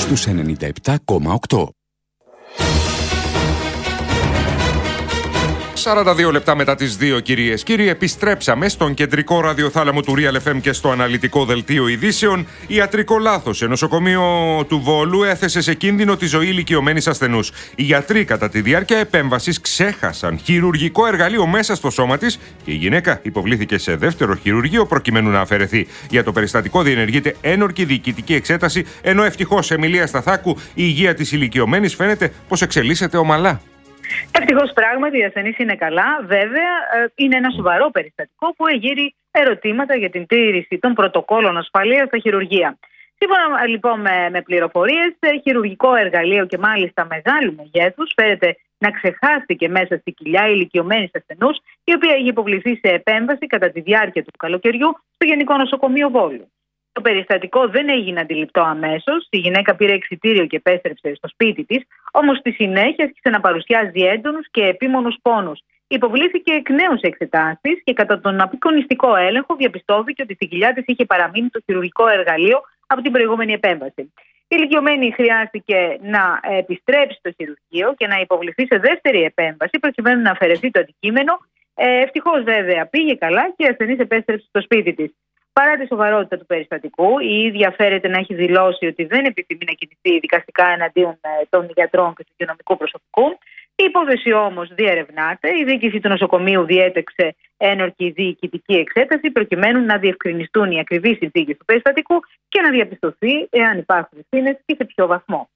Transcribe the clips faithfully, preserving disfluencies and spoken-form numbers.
στους ενενήντα επτά κόμμα οκτώ. σαράντα δύο λεπτά μετά τις δύο, κυρίες κύριοι, επιστρέψαμε στον κεντρικό ραδιοθάλαμο του Real εφ εμ και στο αναλυτικό δελτίο ειδήσεων. Ιατρικό λάθος σε νοσοκομείο του Βόλου έθεσε σε κίνδυνο τη ζωή ηλικιωμένης ασθενούς. Οι γιατροί κατά τη διάρκεια επέμβασης ξέχασαν χειρουργικό εργαλείο μέσα στο σώμα της και η γυναίκα υποβλήθηκε σε δεύτερο χειρουργείο προκειμένου να αφαιρεθεί. Για το περιστατικό διενεργείται ένορκη διοικητική εξέταση, ενώ ευτυχώς, Εμιλία Σταθάκου, η υγεία της ηλικιωμένης φαίνεται πως εξελίσσεται ομαλά. Ευτυχώς πράγματι η ασθενής είναι καλά. Βέβαια, είναι ένα σοβαρό περιστατικό που εγείρει ερωτήματα για την τήρηση των πρωτοκόλων ασφαλείας στα χειρουργεία. Σύμφωνα λοιπόν με, με πληροφορίες, χειρουργικό εργαλείο και μάλιστα μεγάλου μεγέθους φαίνεται να ξεχάστηκε μέσα στη κοιλιά ηλικιωμένης ασθενούς, η οποία έχει υποβληθεί σε επέμβαση κατά τη διάρκεια του καλοκαιριού στο Γενικό Νοσοκομείο Βόλου. Το περιστατικό δεν έγινε αντιληπτό αμέσως. Η γυναίκα πήρε εξιτήριο και επέστρεψε στο σπίτι της, όμως στη συνέχεια άρχισε να παρουσιάζει έντονους και επίμονους πόνους. Υποβλήθηκε εκ νέου σε εξετάσεις και κατά τον απεικονιστικό έλεγχο διαπιστώθηκε ότι στην κοιλιά της είχε παραμείνει το χειρουργικό εργαλείο από την προηγούμενη επέμβαση. Η ηλικιωμένη χρειάστηκε να επιστρέψει στο χειρουργείο και να υποβληθεί σε δεύτερη επέμβαση προκειμένου να αφαιρεθεί το αντικείμενο. Ε, ευτυχώς βέβαια πήγε καλά και η ασθενής επέστρεψε στο σπίτι της. Παρά τη σοβαρότητα του περιστατικού, η ίδια φέρεται να έχει δηλώσει ότι δεν επιθυμεί να κινηθεί δικαστικά εναντίον των γιατρών και του υγειονομικού προσωπικού. Η υπόθεση όμως διερευνάται. Η διοίκηση του νοσοκομείου διέταξε ένορκη διοικητική εξέταση προκειμένου να διευκρινιστούν οι ακριβείς συνθήκες του περιστατικού και να διαπιστωθεί εάν υπάρχουν ευθύνες και σε ποιο βαθμό.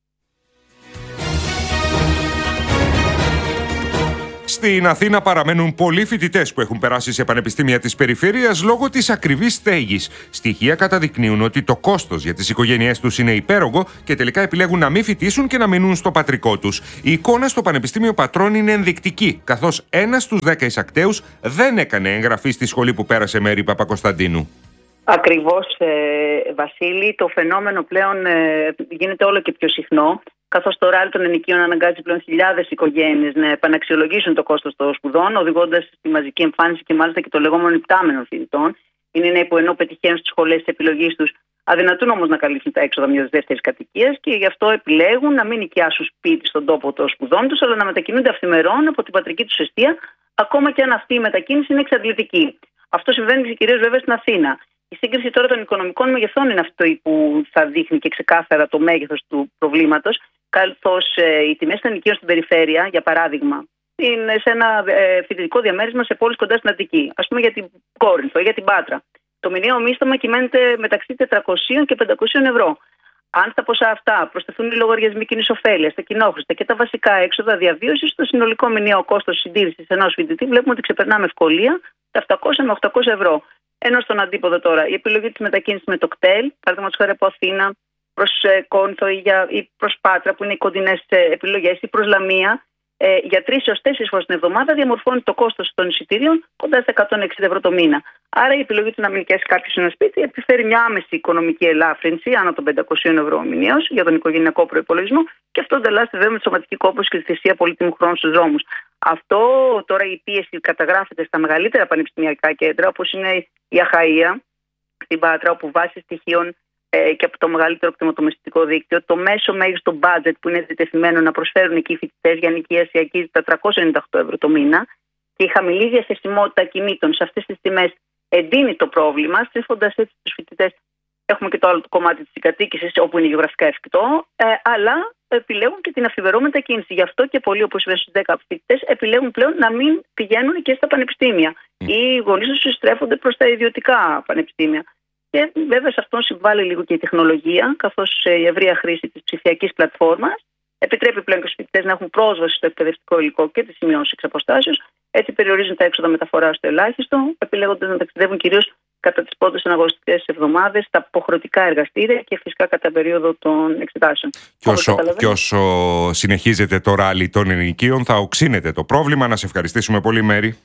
Στην Αθήνα παραμένουν πολλοί φοιτητές που έχουν περάσει σε πανεπιστήμια της περιφέρειας λόγω της ακριβής στέγης. Στοιχεία καταδεικνύουν ότι το κόστος για τις οικογένειές τους είναι υπέρογκο και τελικά επιλέγουν να μην φοιτήσουν και να μείνουν στο πατρικό τους. Η εικόνα στο Πανεπιστήμιο Πατρών είναι ενδεικτική, καθώς ένας στους δέκα εισακτέους δεν έκανε εγγραφή στη σχολή που πέρασε Μέρη Παπακοσταντίνου. Ακριβώς, ε, Βασίλη, το φαινόμενο πλέον ε, γίνεται όλο και πιο συχνό, καθώς το ράλι των ενοικίων αναγκάζει πλέον χιλιάδες οικογένειες να επαναξιολογήσουν το κόστος των σπουδών, οδηγώντας στη μαζική εμφάνιση και μάλιστα και το λεγόμενο υπτάμενων φοιτητών. Είναι νέοι που ενώ πετυχαίνουν στις σχολές της επιλογής τους, αδυνατούν όμως να καλύψουν τα έξοδα μιας δεύτερης κατοικίας και γι' αυτό επιλέγουν να μην νοικιάσουν σπίτι στον τόπο των σπουδών τους, αλλά να μετακινούνται αυθημερών από την πατρική τους εστία, ακόμα και αν αυτή η μετακίνηση είναι εξαντλητική. Αυτό συμβαίνει κυρίως βέβαια στην Αθήνα. Η σύγκριση τώρα των οικονομικών μεγεθών είναι αυτό που θα δείχνει και ξεκάθαρα το μέγεθος του προβλήματος, καθώς ε, οι τιμές των ενοικίων στην περιφέρεια, για παράδειγμα, είναι σε ένα ε, φοιτητικό διαμέρισμα σε πόλεις κοντά στην Αττική, ας πούμε για την Κόρινθο ή για την Πάτρα. Το μηνιαίο μίσθωμα κυμαίνεται μεταξύ τετρακόσια και πεντακόσια ευρώ. Αν στα ποσά αυτά προσθεθούν οι λογαριασμοί κοινής ωφέλειας, τα κοινόχρηστα και τα βασικά έξοδα διαβίωσης, το συνολικό μηνιαίο κόστος συντήρησης ενός φοιτητή βλέπουμε ότι ξεπερνά με ευκολία τα επτακόσια με οχτακόσια ευρώ. Ενώ στον αντίποδο τώρα, η επιλογή της μετακίνησης με το κτέλ, παραδείγματος χάρη από Αθήνα προς ε, Κόρινθο ή, ή προς Πάτρα, που είναι οι κοντινές ε, επιλογές, ή προς Λαμία, ε, για τρεις έως τέσσερις φορές την εβδομάδα διαμορφώνει το κόστος των εισιτήριων κοντά στα εκατόν εξήντα ευρώ το μήνα. Άρα η επιλογή του να μην νοικιάσει κάποιος ένα σπίτι επιφέρει μια άμεση οικονομική ελάφρυνση άνω των πεντακόσια ευρώ μηνιαίως για τον οικογενειακό προϋπολογισμό και αυτό εντελάσσεται βέβαια με τη σωματική κόπωση και τη θυσία πολύτιμου χρόνου στους δρόμους. Αυτό τώρα η πίεση καταγράφεται στα μεγαλύτερα πανεπιστημιακά κέντρα, όπως είναι η Αχαΐα, στην Πάτρα, όπου βάσει στοιχείων ε, και από το μεγαλύτερο κτηματομεσητικό δίκτυο, το μέσο μέγιστο budget που είναι διτεθειμένο να προσφέρουν εκεί οι φοιτητές για νοικίαση αγγίζει τα τριακόσια ενενήντα οκτώ ευρώ το μήνα και η χαμηλή διαθεσιμότητα κινήτων σε αυτές τις τιμές εντείνει το πρόβλημα, στρέφοντας έτσι τους φοιτητές. Έχουμε και το άλλο το κομμάτι της συγκατοίκησης, όπου είναι γεωγραφικά εφικτό, ε, αλλά επιλέγουν και την αυθημερό μετακίνηση. Γι' αυτό και πολλοί, όπως είπα, στους δέκα φοιτητές, επιλέγουν πλέον να μην πηγαίνουν και στα πανεπιστήμια. Mm. Οι γονείς τους στρέφονται προς τα ιδιωτικά πανεπιστήμια. Και βέβαια σε αυτό συμβάλλει λίγο και η τεχνολογία, καθώς η ευρεία χρήση της ψηφιακής πλατφόρμας επιτρέπει πλέον και στους φοιτητές να έχουν πρόσβαση στο εκπαιδευτικό υλικό και τις σημειώσεις εξ αποστάσεως. Έτσι περιορίζουν τα έξοδα μεταφοράς στο ελάχιστο, επιλέγοντας να ταξιδεύουν κυρίως κατά τις πρώτες αναγνωστικές εβδομάδες, στα υποχρεωτικά εργαστήρια και φυσικά κατά περίοδο των εξετάσεων. Και όσο, και όσο συνεχίζεται το ράλι των ενοικίων, θα οξύνεται το πρόβλημα. Να σε ευχαριστήσουμε πολύ, Μέρη.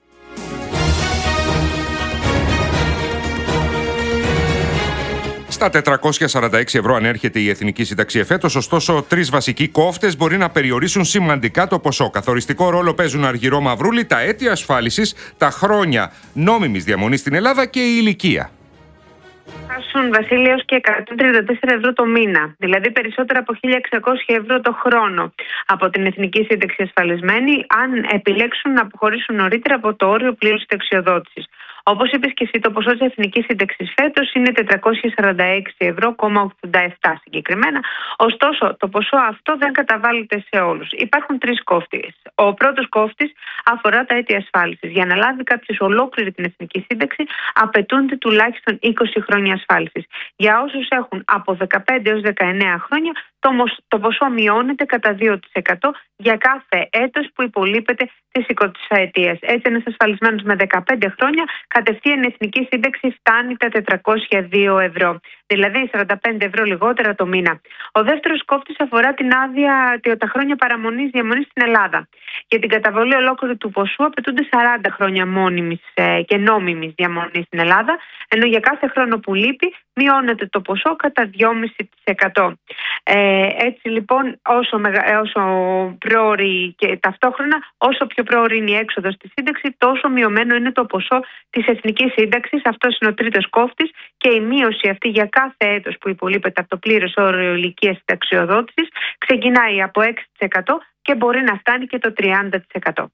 Στα τετρακόσια σαράντα έξι ευρώ ανέρχεται η εθνική σύνταξη εφέτος, ωστόσο τρεις βασικοί κόφτες μπορεί να περιορίσουν σημαντικά το ποσό. Καθοριστικό ρόλο παίζουν Αργυρό Μαυρούλη, τα έτη ασφάλισης, τα χρόνια νόμιμης διαμονής στην Ελλάδα και η ηλικία. φτάσουν, Βασίλη, έως και εκατόν τριάντα τέσσερα ευρώ το μήνα. Δηλαδή περισσότερα από χίλια εξακόσια ευρώ το χρόνο από την Εθνική Σύνταξη ασφαλισμένη, αν επιλέξουν να αποχωρήσουν νωρίτερα από το όριο πλήρους συνταξιοδότησης. Όπως είπες και εσύ, το ποσό της Εθνικής Σύνταξης φέτος είναι τετρακόσια σαράντα έξι ευρώ κόμμα ογδόντα επτά συγκεκριμένα. Ωστόσο, το ποσό αυτό δεν καταβάλλεται σε όλους. Υπάρχουν τρεις κόφτες. Ο πρώτος κόφτης αφορά τα έτη ασφάλισης. Για να λάβει κάποιος ολόκληρη την Εθνική Σύνταξη, απαιτούνται τουλάχιστον είκοσι χρόνια ασφάλισης. Για όσους έχουν από δεκαπέντε έως δεκαεννέα χρόνια, το ποσό μειώνεται κατά δύο τοις εκατό για κάθε έτος που υπολείπεται της εικοσαετίας. Έτσι, ένας ασφαλισμένος με δεκαπέντε χρόνια, κατευθείαν η Εθνική Σύνταξη φτάνει τα τετρακόσια δύο ευρώ. Δηλαδή σαράντα πέντε ευρώ λιγότερα το μήνα. Ο δεύτερος κόφτης αφορά την άδεια, τα χρόνια παραμονής διαμονής στην Ελλάδα. Για την καταβολή ολόκληρου του ποσού απαιτούνται σαράντα χρόνια μόνιμης και νόμιμης διαμονής στην Ελλάδα, ενώ για κάθε χρόνο που λείπει μειώνεται το ποσό κατά δυόμισι τοις εκατό. Ε, έτσι λοιπόν, όσο, μεγα, όσο πρόωρη και ταυτόχρονα, όσο πιο πρόωρη είναι η έξοδος στη σύνταξη, τόσο μειωμένο είναι το ποσό της Εθνικής Σύνταξης. Αυτός είναι ο τρίτος κόφτης και η μείωση αυτή για κάθε έτος που υπολείπεται από το πλήρες όριο ηλικίας συνταξιοδότησης ξεκινάει από έξι τοις εκατό και μπορεί να φτάνει και το τριάντα τοις εκατό.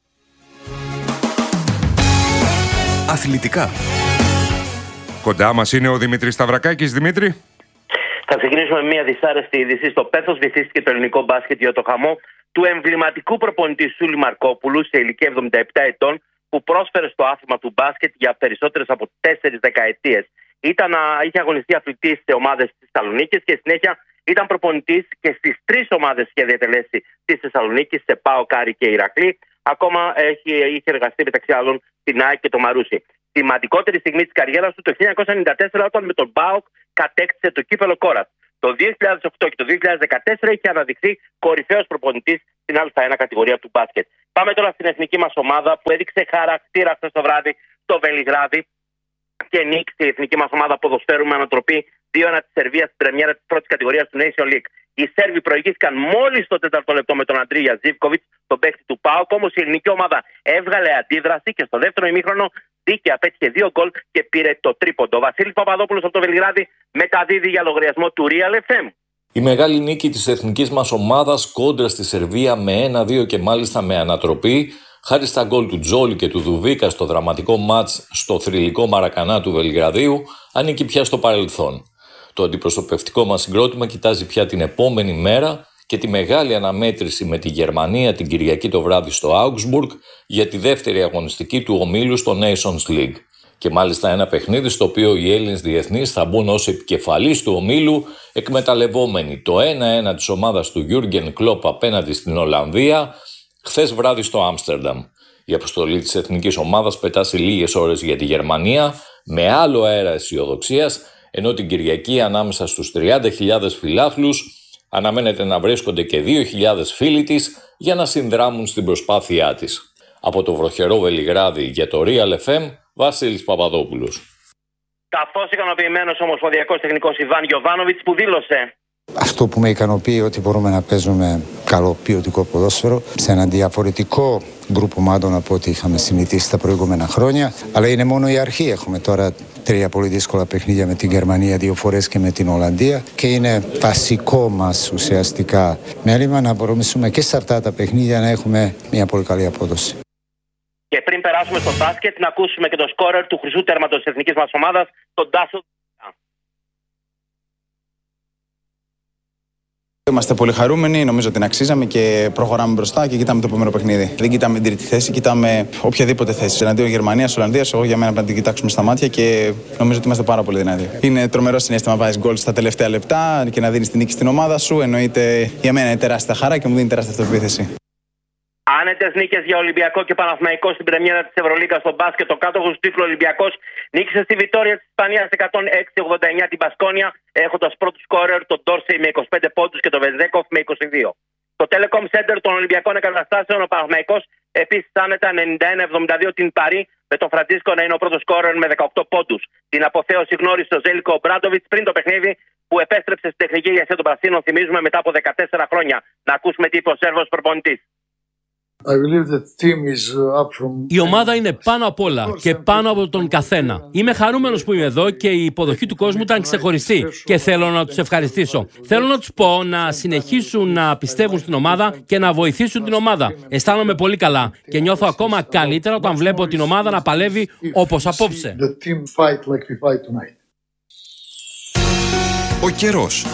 Αθλητικά. Κοντά μας είναι ο Δημήτρης Σταυρακάκης. Δημήτρη. Θα ξεκινήσουμε με μια δυσάρεστη είδηση. Στο Πέθος βυθίστηκε το ελληνικό μπάσκετ για το χαμό του εμβληματικού προπονητή Σούλη Μαρκόπουλου σε ηλικία εβδομήντα επτά ετών, που πρόσφερε στο άθλημα του μπάσκετ για περισσότερες από τέσσερις δεκαετίες. Ήταν, είχε αγωνιστεί αθλητής σε ομάδες της Θεσσαλονίκης και συνέχεια ήταν προπονητής και στις τρεις ομάδες είχε διατελέσει της Θεσσαλονίκης, σε ΠΑΟΚ, Άρη και Ηρακλή. Ακόμα έχει, είχε εργαστεί μεταξύ άλλων στην ΑΕΚ και το Μαρούσι. Σημαντικότερη στιγμή της καριέρας του το χίλια εννιακόσια ενενήντα τέσσερα, όταν με τον ΠΑΟΚ κατέκτησε το κύπελο Κόρας. Το δύο χιλιάδες οκτώ και το δύο χιλιάδες δεκατέσσερα είχε αναδειχθεί κορυφαίος προπονητής στην Α1 κατηγορία του μπάσκετ. Πάμε τώρα στην εθνική μας ομάδα που έδειξε χαρακτήρα χθες το βράδυ στο Βελιγράδι και νίκησε η εθνική μας ομάδα ποδοσφαίρου με ανατροπή δύο ένα της Σερβίας στην πρεμιέρα της πρώτης κατηγορίας του Nation League. Οι Σέρβοι προηγήθηκαν μόλις το τέταρτο λεπτό με τον Αντρία Ζίβκοβιτς, τον παίκτη του ΠΑΟΚ, όμως η ελληνική ομάδα έβγαλε αντίδραση και στο δεύτερο ημίχρονο δίκαια πέτυχε δύο γκολ και πήρε το τρίποντο. Ο Βασίλης Παπαδόπουλος από το Βελιγράδι μεταδίδει για λογαριασμό του Real εφ εμ. Η μεγάλη νίκη της εθνικής μας ομάδας κόντρα στη Σερβία με ένα δύο και μάλιστα με ανατροπή, χάρη στα γκολ του Τζόλι και του Δουβίκα στο δραματικό μάτς στο θρυλικό Μαρακανά του Βελιγραδίου, ανήκει πια στο παρελθόν. Το αντιπροσωπευτικό μας συγκρότημα κοιτάζει πια την επόμενη μέρα και τη μεγάλη αναμέτρηση με τη Γερμανία την Κυριακή το βράδυ στο Augsburg για τη δεύτερη αγωνιστική του ομίλου στο Nations League. Και μάλιστα ένα παιχνίδι στο οποίο οι Έλληνες διεθνείς θα μπουν ως επικεφαλής του ομίλου, εκμεταλλευόμενοι το ένα ένα της ομάδας του Jürgen Klopp απέναντι στην Ολλανδία χθες βράδυ στο Άμστερνταμ. Η αποστολή της εθνικής ομάδας πετά σε λίγες ώρες για τη Γερμανία με άλλο αέρα αισιοδοξίας, ενώ την Κυριακή ανάμεσα στους τριάντα χιλιάδες φιλάθλους αναμένεται να βρίσκονται και δύο χιλιάδες φίλοι της για να συνδράμουν στην προσπάθειά της. Από το βροχερό Βελιγράδι για το Real εφ εμ, Βασίλης Παπαδόπουλος. Καθώς ικανοποιημένος ομοσπονδιακός τεχνικός Ιβάν Γιοβάνοβιτς που δήλωσε: Αυτό που με ικανοποιεί ότι μπορούμε να παίζουμε καλό ποιοτικό ποδόσφαιρο σε έναν διαφορετικό γκρουπ ομάδων από ό,τι είχαμε συνηθίσει τα προηγούμενα χρόνια. Αλλά είναι μόνο η αρχή. Έχουμε τώρα τρία πολύ δύσκολα παιχνίδια με την Γερμανία δύο φορές και με την Ολλανδία. Και είναι βασικό μας ουσιαστικά μέλημα να μπορούμε και σε αυτά τα παιχνίδια να έχουμε μια πολύ καλή απόδοση. Και πριν περάσουμε στο μπάσκετ, να ακούσουμε και το σκόρερ του χρυσού τέρματος της εθνικής μας ομάδας, τον Τάσο. Είμαστε πολύ χαρούμενοι, νομίζω ότι την αξίζαμε και προχωράμε μπροστά και κοιτάμε το επόμενο παιχνίδι. Δεν κοιτάμε την τρίτη θέση, κοιτάμε οποιαδήποτε θέση. Εναντίον Γερμανίας, Ολλανδίας, εγώ για μένα πρέπει να την κοιτάξουμε στα μάτια και νομίζω ότι είμαστε πάρα πολύ δυνατοί. Είναι τρομερό συναίσθημα να βάζεις γκολ στα τελευταία λεπτά και να δίνεις την νίκη στην ομάδα σου. Εννοείται για μένα είναι τεράστια χαρά και μου δίνει τεράστια αυτοπεποίθηση. Άνετες νίκες για Ολυμπιακό και Παναθηναϊκό στην πρεμιέρα της Ευρωλίγκας στο μπάσκετ. Ο κάτοχος του τίτλου Ολυμπιακός νίκησε στη Βιτόρια της Ισπανίας εκατόν έξι ογδόντα εννιά την Μπασκόνια, έχοντας πρώτο σκόρερ τον Ντόρσεϊ με είκοσι πέντε πόντους και τον Βεζέκοφ με είκοσι δύο. Στο Telecom Center των Ολυμπιακών Εγκαταστάσεων ο Παναθηναϊκός επίσης άνετα ενενήντα ένα εβδομήντα δύο την Παρί, με τον Φραντζίσκο να είναι ο πρώτος σκόρερ με δεκαοκτώ πόντους. Την αποθέωση γνώρισε ο Ζέλικο Ομπράντοβιτς πριν το παιχνίδι που επέστρεψε στην τεχνική ηγεσία των Πρασίνων, θυμίζουμε, μετά από δεκατέσσερα χρόνια. Να ακούσουμε τι είπε ο Σέρβος προπονητής. Η ομάδα είναι πάνω απ' όλα και πάνω από τον καθένα. Είμαι χαρούμενος που είμαι εδώ και η υποδοχή του κόσμου ήταν ξεχωριστή και θέλω να τους ευχαριστήσω. Θέλω να τους πω να συνεχίσουν να πιστεύουν στην ομάδα και να βοηθήσουν την ομάδα. Αισθάνομαι πολύ καλά και νιώθω ακόμα καλύτερα όταν βλέπω την ομάδα να παλεύει όπως απόψε. Ο καιρός.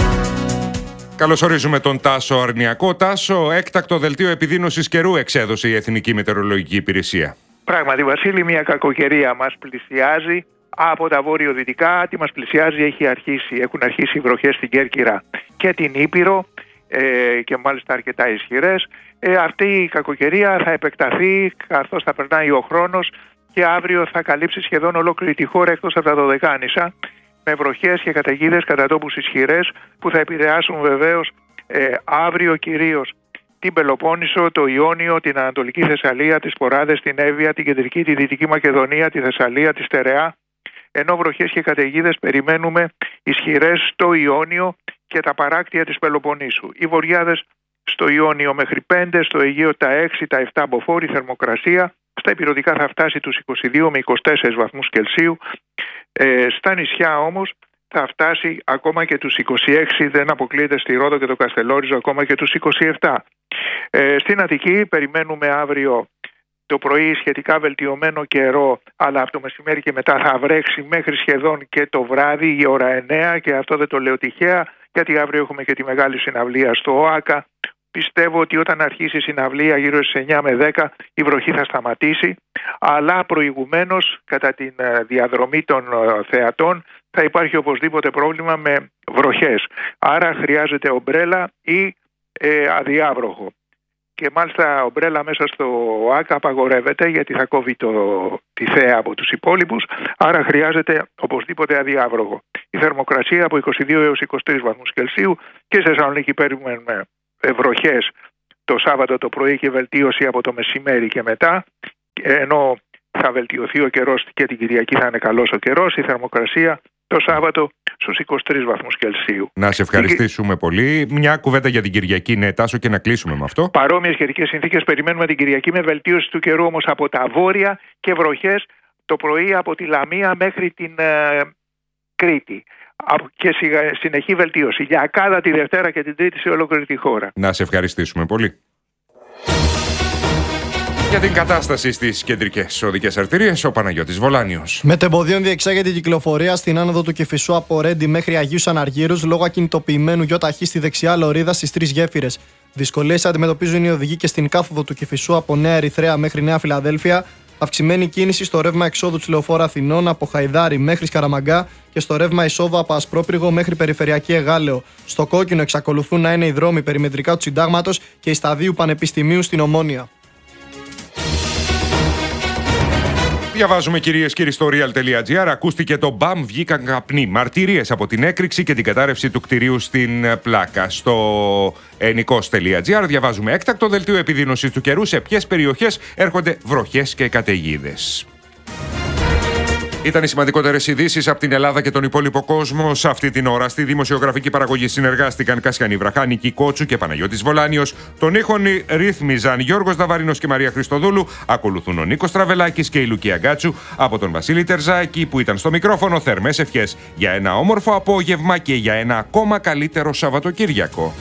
Καλωσορίζουμε τον Τάσο Αρνιακό. Τάσο, έκτακτο δελτίο επιδείνωσης καιρού εξέδωσε η Εθνική Μετεωρολογική Υπηρεσία. Πράγματι, Βασίλη, μια κακοκαιρία μας πλησιάζει από τα βόρειο-δυτικά. Τι μας πλησιάζει, έχει αρχίσει, έχουν αρχίσει οι βροχές στην Κέρκυρα και την Ήπειρο ε, και μάλιστα αρκετά ισχυρές. Ε, αυτή η κακοκαιρία θα επεκταθεί καθώς θα περνάει ο χρόνος και αύριο θα καλύψει σχεδόν ολόκληρη τη χώρα εκτός από τα Δωδεκάνησα, με βροχές και καταιγίδες κατά τόπους ισχυρές που θα επηρεάσουν βεβαίως ε, αύριο κυρίως την Πελοπόννησο, το Ιόνιο, την Ανατολική Θεσσαλία, τις Ποράδες, την Εύβοια, την Κεντρική, τη Δυτική Μακεδονία, τη Θεσσαλία, τη Στερεά, ενώ βροχές και καταιγίδες περιμένουμε ισχυρές στο Ιόνιο και τα παράκτια της Πελοποννήσου. Οι βοριάδες στο Ιόνιο μέχρι πέντε, στο Αιγαίο τα έξι, τα επτά μποφόρ, η θερμοκρασία στα ηπειρωτικά θα φτάσει τους είκοσι δύο με είκοσι τέσσερα βαθμούς Κελσίου. Ε, στα νησιά όμως θα φτάσει ακόμα και τους είκοσι έξι, δεν αποκλείεται στη Ρόδο και το Καστελόριζο ακόμα και τους είκοσι επτά. Ε, στην Αττική περιμένουμε αύριο το πρωί σχετικά βελτιωμένο καιρό, αλλά από το μεσημέρι και μετά θα βρέξει μέχρι σχεδόν και το βράδυ η ώρα εννέα, και αυτό δεν το λέω τυχαία γιατί αύριο έχουμε και τη μεγάλη συναυλία στο ΟΑΚΑ. Πιστεύω ότι όταν αρχίσει η συναυλία γύρω στις εννιά με δέκα η βροχή θα σταματήσει, αλλά προηγουμένως κατά τη διαδρομή των θεατών θα υπάρχει οπωσδήποτε πρόβλημα με βροχές. Άρα χρειάζεται ομπρέλα ή ε, αδιάβροχο. Και μάλιστα ομπρέλα μέσα στο ΆΚΑ απαγορεύεται γιατί θα κόβει το, τη θέα από τους υπόλοιπους, άρα χρειάζεται οπωσδήποτε αδιάβροχο. Η θερμοκρασία από είκοσι δύο έως είκοσι τρεις βαθμούς Κελσίου, και στη Θεσσαλονίκη περιμένουμε βροχές το Σάββατο το πρωί και βελτίωση από το μεσημέρι και μετά, ενώ θα βελτιωθεί ο καιρός και την Κυριακή θα είναι καλός ο καιρός, η θερμοκρασία το Σάββατο στους είκοσι τρεις βαθμούς Κελσίου. Να σε ευχαριστήσουμε η... πολύ. Μια κουβέντα για την Κυριακή, ναι, Τάσο, και να κλείσουμε με αυτό. Παρόμοιες καιρικές συνθήκες περιμένουμε την Κυριακή, με βελτίωση του καιρού όμως από τα βόρεια και βροχές το πρωί από τη Λαμία μέχρι την ε, Κρήτη. Και συνεχή βελτίωση για ακάδα τη Δευτέρα και την Τρίτη σε ολόκληρη τη χώρα. Να σε ευχαριστήσουμε πολύ. Για την κατάσταση στις κεντρικές οδικές αρτηρίες, ο Παναγιώτης Βολάνιος. Μετεμποδίων διεξάγεται η κυκλοφορία στην άνοδο του Κηφισού από Ρέντι μέχρι Αγίους Αναργύρους λόγω ακινητοποιημένου γιοταχή στη δεξιά λωρίδα στις τρεις γέφυρες. Δυσκολίες αντιμετωπίζουν οι οδηγοί και στην κάθοδο του Κηφισού από Νέα Ερυθρέα μέχρι Νέα Φιλαδέλφια. Αυξημένη κίνηση στο ρεύμα εξόδου της Λεωφόρου Αθηνών από Χαϊδάρι μέχρι Σκαραμαγκά και στο ρεύμα εισόδου από Ασπρόπυργο μέχρι Περιφερειακή Εγάλεο. Στο κόκκινο εξακολουθούν να είναι οι δρόμοι περιμετρικά του Συντάγματος και η Σταδίου Πανεπιστημίου στην Ομόνια. Διαβάζουμε, κυρίες και κύριοι, στο real.gr. Ακούστηκε το μπαμ, βγήκαν καπνοί. Μαρτυρίες από την έκρηξη και την κατάρρευση του κτηρίου στην Πλάκα. Στο ενικός.gr διαβάζουμε έκτακτο δελτίο επιδείνωσης του καιρού. Σε ποιες περιοχές έρχονται βροχές και καταιγίδες. Ήταν οι σημαντικότερες ειδήσεις από την Ελλάδα και τον υπόλοιπο κόσμο σε αυτή την ώρα. Στη δημοσιογραφική παραγωγή συνεργάστηκαν Κασιανή Βραχά, Νική Κότσου και Παναγιώτης Βολάνιος. Τον ήχον ρύθμιζαν Γιώργος Δαβαρίνος και Μαρία Χριστοδούλου. Ακολουθούν ο Νίκος Τραβελάκης και η Λουκία Γκάτσου. Από τον Βασίλη Τερζάκη που ήταν στο μικρόφωνο, θερμές ευχές για ένα όμορφο απόγευμα και για ένα ακόμα καλύτερο Σαββατοκύριακο.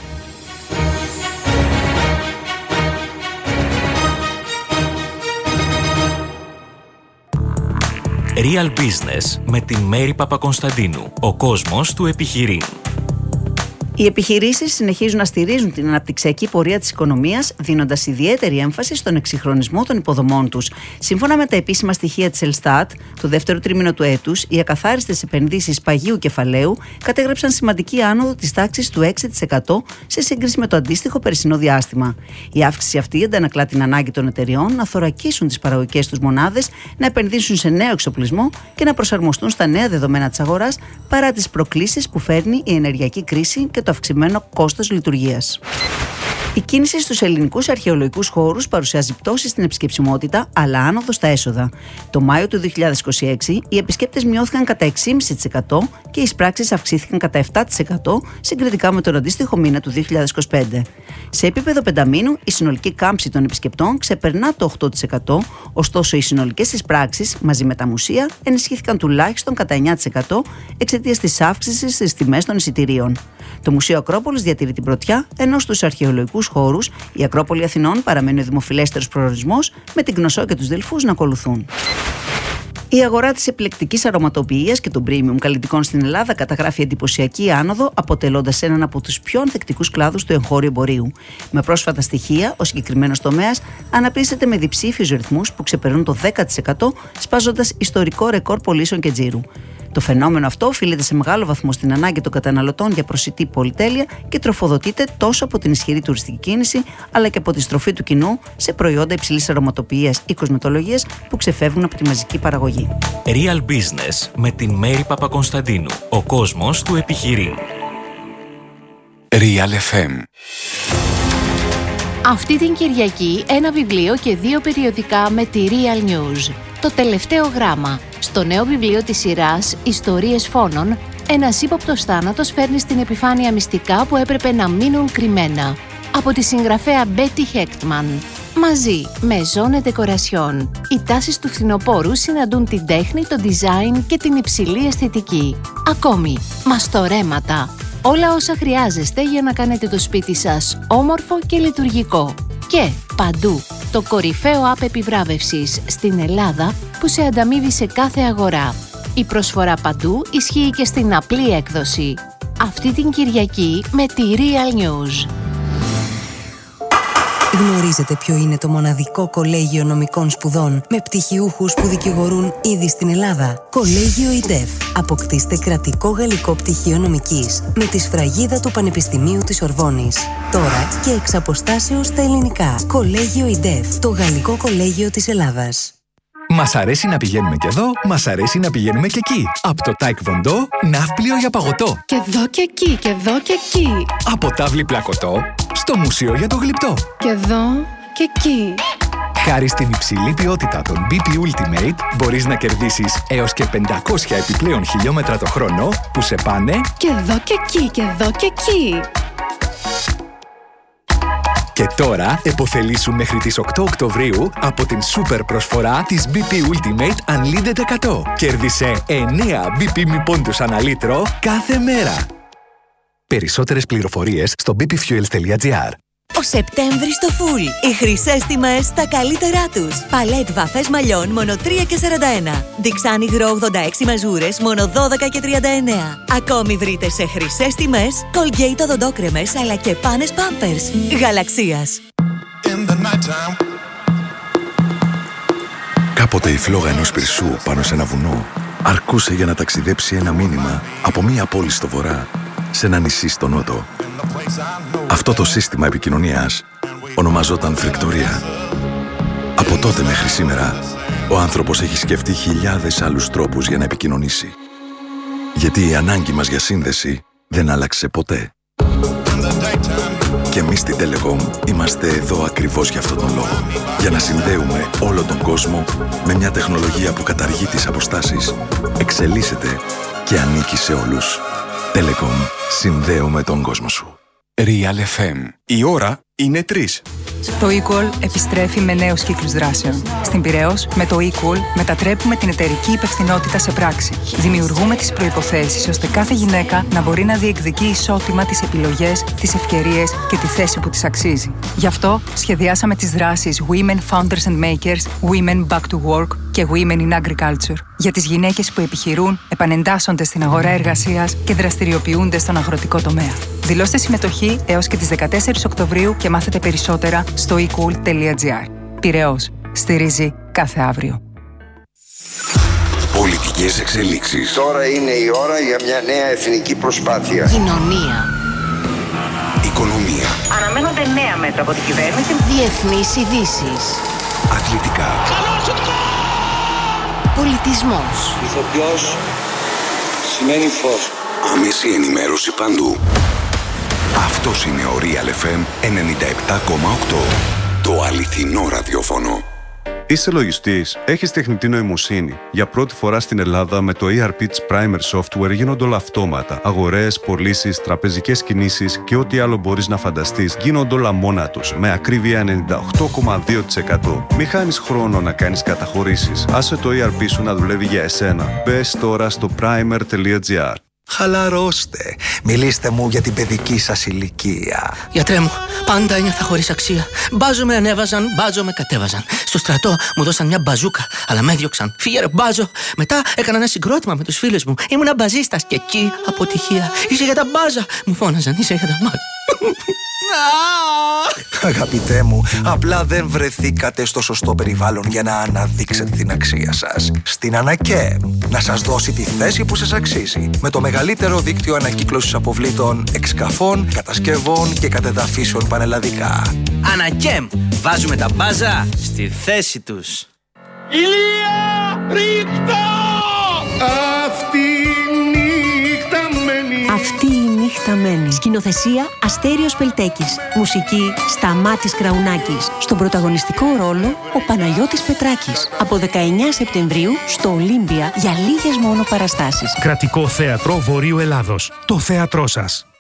Real Business με την Μέρη Παπακονσταντίνου. Ο κόσμος του επιχειρεί. Οι επιχειρήσεις συνεχίζουν να στηρίζουν την αναπτυξιακή πορεία της οικονομίας, δίνοντας ιδιαίτερη έμφαση στον εξυγχρονισμό των υποδομών τους. Σύμφωνα με τα επίσημα στοιχεία της Ελστάτ, το δεύτερο τρίμηνο του έτους, οι ακαθάριστες επενδύσεις παγίου κεφαλαίου κατέγραψαν σημαντική άνοδο της τάξης του έξι τοις εκατό σε σύγκριση με το αντίστοιχο περσινό διάστημα. Η αύξηση αυτή αντανακλά την ανάγκη των εταιριών να θωρακίσουν τις παραγωγικές τους μονάδες, να επενδύσουν σε νέο εξοπλισμό και να προσαρμοστούν στα νέα δεδομένα της αγοράς παρά τις προκλήσεις που φέρνει η ενεργειακή κρίση και το αυξημένο κόστος λειτουργίας. Η κίνηση στους ελληνικούς αρχαιολογικούς χώρους παρουσιάζει πτώση στην επισκεψιμότητα, αλλά άνοδο στα έσοδα. Το Μάιο του δύο χιλιάδες είκοσι έξι οι επισκέπτες μειώθηκαν κατά έξι κόμμα πέντε τοις εκατό και οι εισπράξεις αυξήθηκαν κατά επτά τοις εκατό συγκριτικά με τον αντίστοιχο μήνα του δύο χιλιάδες είκοσι πέντε. Σε επίπεδο πενταμήνου, η συνολική κάμψη των επισκεπτών ξεπερνά το οκτώ τοις εκατό, ωστόσο οι συνολικές εισπράξεις μαζί με τα μουσεία ενισχύθηκαν τουλάχιστον κατά εννιά τοις εκατό εξαιτίας της αύξησης στις τιμές των εισιτηρίων. Το Μουσείο Ακρόπολης διατηρεί την πρωτιά, ενώ στους αρχαιολογικούς χώρους η Ακρόπολη Αθηνών παραμένει ο δημοφιλέστερος προορισμός, με την Κνωσό και τους Δελφούς να ακολουθούν. Η αγορά της επιλεκτικής αρωματοποιίας και των premium καλλιτικών στην Ελλάδα καταγράφει εντυπωσιακή άνοδο, αποτελώντας έναν από τους πιο ανθεκτικούς κλάδους του εγχώριου εμπορίου. Με πρόσφατα στοιχεία, ο συγκεκριμένος τομέας αναπτύσσεται με διψήφιους ρυθμούς που ξεπερνούν το δέκα τοις εκατό, σπάζοντας ιστορικό ρεκόρ πωλήσεων και τζίρου. Το φαινόμενο αυτό οφείλεται σε μεγάλο βαθμό στην ανάγκη των καταναλωτών για προσιτή πολυτέλεια και τροφοδοτείται τόσο από την ισχυρή τουριστική κίνηση, αλλά και από τη στροφή του κοινού σε προϊόντα υψηλής αρωματοποιίας ή κοσμετολογίας που ξεφεύγουν από τη μαζική παραγωγή. Real Business με την Μέρη Παπακονσταντίνου. Ο κόσμος του επιχειρεί. Real εφ εμ. Αυτή την Κυριακή ένα βιβλίο και δύο περιοδικά με τη Real News. Το τελευταίο γράμμα. Στο νέο βιβλίο της σειράς «Ιστορίες φόνων», ένας ύποπτος θάνατος φέρνει στην επιφάνεια μυστικά που έπρεπε να μείνουν κρυμμένα. Από τη συγγραφέα Μπέτι Χέκτμαν. Μαζί με Ζώνε Ντεκορασιόν, οι τάσεις του φθινοπόρου συναντούν την τέχνη, το design και την υψηλή αισθητική. Ακόμη, μαστορέματα. Όλα όσα χρειάζεστε για να κάνετε το σπίτι σας όμορφο και λειτουργικό. Και παντού, το κορυφαίο app επιβράβευσης στην Ελλάδα που σε ανταμείβει σε κάθε αγορά. Η προσφορά παντού ισχύει και στην απλή έκδοση. Αυτή την Κυριακή με τη Real News. Γνωρίζετε ποιο είναι το μοναδικό κολέγιο νομικών σπουδών με πτυχιούχους που δικηγορούν ήδη στην Ελλάδα? Κολέγιο ΙΝΤΕΦ. Αποκτήστε κρατικό γαλλικό πτυχίο νομικής με τη σφραγίδα του Πανεπιστημίου της Ορβόνης. Τώρα και εξ αποστάσεως στα ελληνικά. Κολέγιο ΙΝΤΕΦ. Το γαλλικό κολέγιο της Ελλάδας. Μας αρέσει να πηγαίνουμε και εδώ, μας αρέσει να πηγαίνουμε και εκεί. Από το Taekwondo, ναύπλιο για παγωτό. Και εδώ και εκεί, και εδώ και εκεί. Από τάβλη πλακωτό, στο μουσείο για το γλυπτό. Και εδώ και εκεί. Χάρη στην υψηλή ποιότητα των μπι πι Ultimate, μπορείς να κερδίσεις έως και πεντακόσια επιπλέον χιλιόμετρα το χρόνο που σε πάνε και εδώ και εκεί, και εδώ και εκεί. Και τώρα επωφελήσου μέχρι τις οκτώ Οκτωβρίου από την σούπερ προσφορά της μπι πι Ultimate Unlimited εκατό. Κέρδισε εννέα μπι πι μη πόντους ανά λίτρο κάθε μέρα. Περισσότερες πληροφορίες στο μπι πι fuels τελεία τζι άρ. Ο Σεπτέμβρης στο φουλ. Οι χρυσές τιμές στα καλύτερά τους. Παλέτ βαφές μαλλιών μόνο τρία και σαράντα ένα. Διξάν υγρό ογδόντα έξι μαζούρες μόνο δώδεκα και τριάντα εννέα. Ακόμη βρείτε σε χρυσές τιμές Colgate οδοντόκρεμες αλλά και πάνες Pampers. Γαλαξίας. Κάποτε η φλόγα ενός πυρσού πάνω σε ένα βουνό αρκούσε για να ταξιδέψει ένα μήνυμα από μία πόλη στο βορρά σε ένα νησί στο νότο. Αυτό το σύστημα επικοινωνίας ονομαζόταν φρικτορία. Από τότε μέχρι σήμερα, ο άνθρωπος έχει σκεφτεί χιλιάδες άλλους τρόπους για να επικοινωνήσει. Γιατί η ανάγκη μας για σύνδεση δεν άλλαξε ποτέ. Και εμείς στη Telecom είμαστε εδώ ακριβώς για αυτόν τον λόγο. Για να συνδέουμε όλο τον κόσμο με μια τεχνολογία που καταργεί τις αποστάσεις, εξελίσσεται και ανήκει σε όλους. Telecom. Συνδέουμε τον κόσμο σου. Real εφ εμ. Η ώρα είναι τρεις. Το Equal επιστρέφει με νέους κύκλους δράσεων. Στην Πειραιώς, με το Equal μετατρέπουμε την εταιρική υπευθυνότητα σε πράξη. Δημιουργούμε τις προϋποθέσεις ώστε κάθε γυναίκα να μπορεί να διεκδικεί ισότιμα τις επιλογές, τις ευκαιρίες και τη θέση που της αξίζει. Γι' αυτό σχεδιάσαμε τις δράσεις Women Founders and Makers, Women Back to Work και Women in Agriculture για τις γυναίκες που επιχειρούν, επανεντάσσονται στην αγορά εργασίας και δραστηριοποιούνται στον αγροτικό τομέα. Δηλώστε συμμετοχή έως και τις δεκατέσσερις Οκτωβρίου και μάθετε περισσότερα στο ecool τελεία τζι άρ. Πειραιώς. Στηρίζει κάθε αύριο. Πολιτικές εξελίξεις. Τώρα είναι η ώρα για μια νέα εθνική προσπάθεια. Κοινωνία. Οικονομία. Αναμένονται νέα μέτρα από την κυβέρνηση. Διεθνείς ειδήσεις. Αθλητικά. Πολιτισμός. Ηθοποιός σημαίνει φως. Άμεση ενημέρωση παντού. Αυτός είναι ο Real εφ εμ ενενήντα επτά κόμμα οκτώ. Το αληθινό ραδιόφωνο. Είσαι λογιστής, έχεις τεχνητή νοημοσύνη. Για πρώτη φορά στην Ελλάδα με το ι αρ πι της Primer Software γίνονται όλα αυτόματα. Αγορές, πωλήσεις, τραπεζικές κινήσεις και ό,τι άλλο μπορείς να φανταστείς γίνονται όλα μόνα τους, με ακρίβεια ενενήντα οκτώ κόμμα δύο τοις εκατό. Μη χάνεις χρόνο να κάνεις καταχωρήσεις. Άσε το ι αρ πι σου να δουλεύει για εσένα. Μπες τώρα στο primer τελεία τζι άρ. Χαλαρώστε. Μιλήστε μου για την παιδική σας ηλικία. Γιατρέ μου, πάντα ένιωθα χωρίς αξία. Μπάζο με ανέβαζαν, μπάζο με κατέβαζαν. Στο στρατό μου δώσαν μια μπαζούκα, αλλά με έδιωξαν. Φύγε ρε μπάζο. Μετά έκανα ένα συγκρότημα με τους φίλους μου. Ήμουνα μπαζίστας και εκεί αποτυχία. Είσαι για τα μπάζα. Μου φώναζαν, είσαι για τα μάτια. Αγαπητέ μου, απλά δεν βρεθήκατε στο σωστό περιβάλλον για να αναδείξετε την αξία σας. Στην Ανακέμ, να σας δώσει τη θέση που σας αξίζει. Με το μεγαλύτερο δίκτυο ανακύκλωσης αποβλήτων, εξκαφών, κατασκευών και κατεδαφίσεων πανελλαδικά. Ανακέμ, βάζουμε τα μπάζα στη θέση τους. Ηλία, ρίχτα! Αυτή νύχτα μένει. Αυτή η νύχτα μένει. Σκηνοθεσία Αστέριος Πελτέκης. Μουσική Σταμάτης Κραουνάκης. Στον πρωταγωνιστικό ρόλο ο Παναγιώτης Πετράκης. Από δεκαεννέα Σεπτεμβρίου στο Ολύμπια για λίγες μόνο παραστάσεις. Κρατικό Θέατρο Βορείου Ελλάδος. Το θέατρό σας.